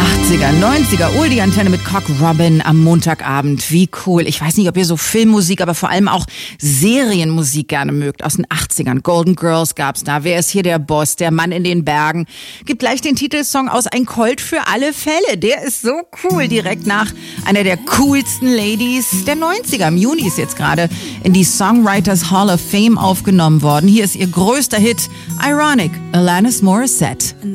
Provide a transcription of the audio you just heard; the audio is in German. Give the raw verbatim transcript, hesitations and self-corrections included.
achtziger, neunziger, Oldie Antenne mit Cock Robin am Montagabend. Wie cool. Ich weiß nicht, ob ihr so Filmmusik, aber vor allem auch Serienmusik gerne mögt. Aus den achtzigern. Golden Girls gab's da. Wer ist hier der Boss? Der Mann in den Bergen. Gibt gleich den Titelsong aus Ein Colt für alle Fälle. Der ist so cool. Direkt nach einer der coolsten Ladies der neunziger. Im Juni ist jetzt gerade in die Songwriters Hall of Fame aufgenommen worden. Hier ist ihr größter Hit. Ironic. Alanis Morissette.